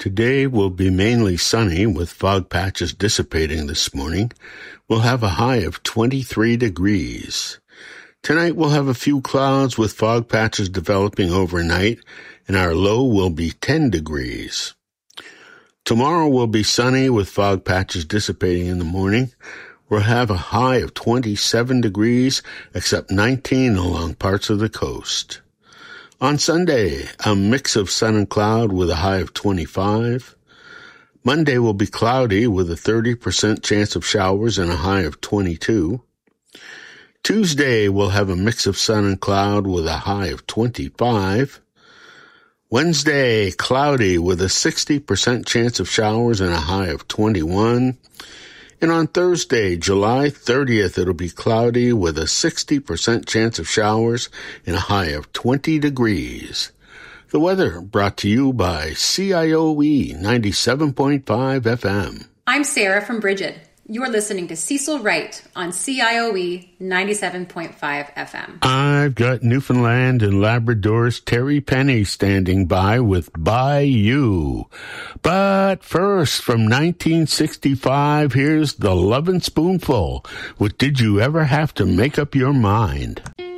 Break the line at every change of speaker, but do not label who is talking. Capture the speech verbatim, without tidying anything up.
Today will be mainly sunny with fog patches dissipating this morning. We'll have a high of twenty-three degrees. Tonight we'll have a few clouds with fog patches developing overnight, and our low will be ten degrees. Tomorrow will be sunny with fog patches dissipating in the morning. We'll have a high of twenty-seven degrees, except nineteen along parts of the coast. On Sunday, a mix of sun and cloud with a high of twenty-five. Monday will be cloudy with a thirty percent chance of showers and a high of twenty-two. Tuesday will have a mix of sun and cloud with a high of twenty-five. Wednesday, cloudy with a sixty percent chance of showers and a high of twenty-one. And on Thursday, July thirtieth, it'll be cloudy with a sixty percent chance of showers and a high of twenty degrees. The weather brought to you by C I O E ninety-seven point five F M.
I'm Sarah from Bridget. You're listening to Cecil Wright on C I O E ninety-seven point five F M.
I've got Newfoundland and Labrador's Terry Penny standing by with By You. But first, from nineteen sixty-five, here's The Lovin' Spoonful with Did You Ever Have to Make Up Your Mind?